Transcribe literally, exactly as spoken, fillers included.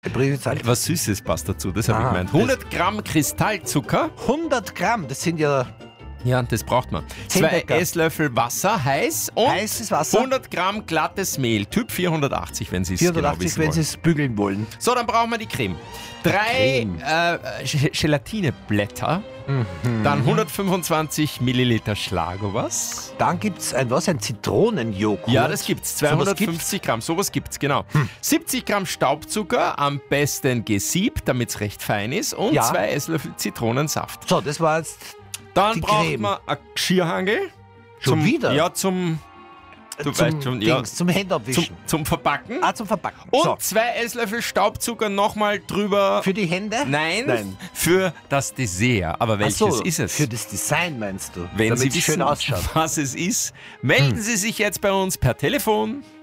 Was Süßes passt dazu, das habe ich Ah, gemeint. hundert Gramm Kristallzucker. hundert Gramm, das sind ja Ja, das braucht man. Zehn Zwei Bäcker. Esslöffel Wasser, heiß und heißes Wasser. hundert Gramm glattes Mehl, Typ vierhundertachtzig, wenn Sie es genau vierhundertachtzig, wissen wenn wollen. Sie es bügeln wollen. So, dann brauchen wir die Creme. Drei Creme. äh, Ge- Gelatineblätter, Mhm. dann hundertfünfundzwanzig Milliliter Schlagobers. Dann gibt es ein, was, ein Zitronenjoghurt. Ja, das gibt's. Sowas zweihundertfünfzig Gramm, sowas gibt's, genau. siebzig Gramm Staubzucker, am besten gesiebt, damit es recht fein ist. Und Ja. zwei Esslöffel Zitronensaft. So, das war jetzt Dann die braucht Creme. man ein Geschirrhangel. Schon zum, wieder? Ja, zum, du zum, weißt schon, Dings, ja, zum Händeabwischen. zum, zum Verpacken. ah, zum Verpacken. Und so, zwei Esslöffel Staubzucker nochmal drüber. für die Hände? Nein, Nein. für das Dessert. Aber Ach welches so, ist es? Für das Design meinst du? Wenn damit Sie es wissen, schön ausschaut. was es ist, melden Sie sich jetzt bei uns per Telefon